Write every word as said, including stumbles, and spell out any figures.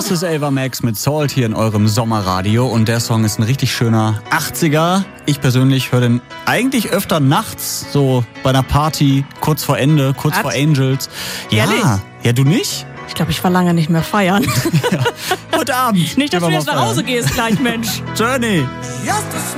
Das ist Ava Max mit Salt hier in eurem Sommerradio und der Song ist ein richtig schöner achtziger. Ich persönlich höre den eigentlich öfter nachts, so bei einer Party, kurz vor Ende, kurz Was? vor Angels. Ja, Ehrlich? ja, du nicht? Ich glaube, ich war lange nicht mehr feiern. Ja. Heute Abend. Nicht, dass gehen du wir jetzt mal nach feiern. Hause gehst gleich, Mensch. Journey.